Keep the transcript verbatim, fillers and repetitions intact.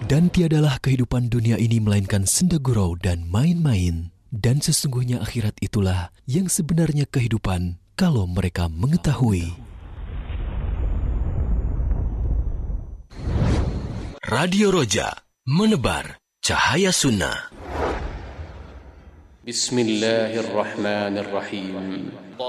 Dan tiadalah kehidupan dunia ini melainkan senda gurau dan main-main. Dan sesungguhnya akhirat itulah yang sebenarnya kehidupan kalau mereka mengetahui. Radio Roja, menebar cahaya sunnah. Bismillahirrahmanirrahim.